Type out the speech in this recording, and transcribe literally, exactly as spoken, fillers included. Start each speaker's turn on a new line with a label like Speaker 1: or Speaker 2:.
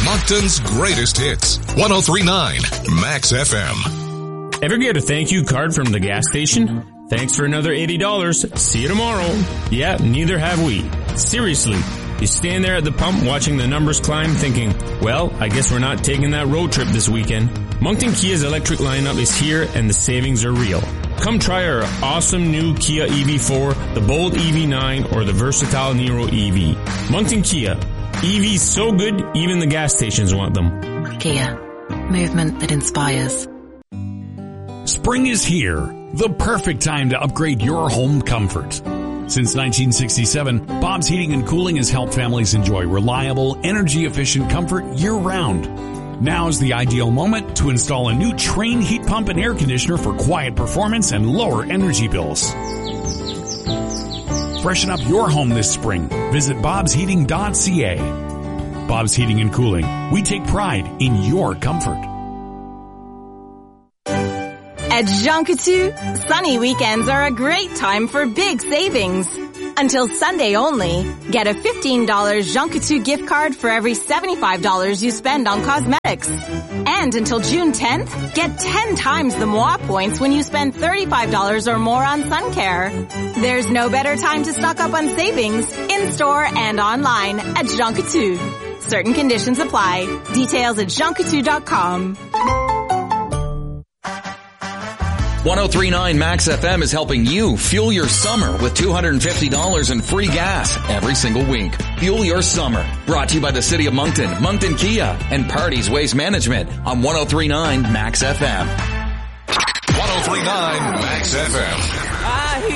Speaker 1: Moncton's greatest hits. one oh three point nine Max F M.
Speaker 2: Ever get a thank you card from the gas station? Thanks for another eighty dollars. See you tomorrow. Yeah, neither have we. Seriously. You stand there at the pump watching the numbers climb thinking, well, I guess we're not taking that road trip this weekend. Moncton Kia's electric lineup is here and the savings are real. Come try our awesome new Kia E V four, the bold E V nine, or the versatile Niro E V. Moncton Kia. E Vs so good, even the gas stations want them.
Speaker 3: Kia. Movement that inspires.
Speaker 4: Spring is here. The perfect time to upgrade your home comfort. Since nineteen sixty-seven, Bob's Heating and Cooling has helped families enjoy reliable, energy-efficient comfort year-round. Now is the ideal moment to install a new Trane heat pump and air conditioner for quiet performance and lower energy bills. Freshen up your home this spring. Visit bobs heating dot c a. Bob's Heating and Cooling. We take pride in your comfort.
Speaker 5: At Jean Coutu, sunny weekends are a great time for big savings. Until Sunday only, get a fifteen dollars Jean Coutu gift card for every seventy-five dollars you spend on cosmetics. And until June tenth, get ten times the Moi points when you spend thirty-five dollars or more on sun care. There's no better time to stock up on savings, in-store and online at Jean Coutu. Certain conditions apply. Details at jean coutu dot com.
Speaker 6: one oh three point nine Max F M is helping you fuel your summer with two hundred fifty dollars in free gas every single week. Fuel your summer. Brought to you by the City of Moncton, Moncton Kia, and Parties Waste Management on one oh three point nine Max F M.
Speaker 1: one oh three point nine Max F M.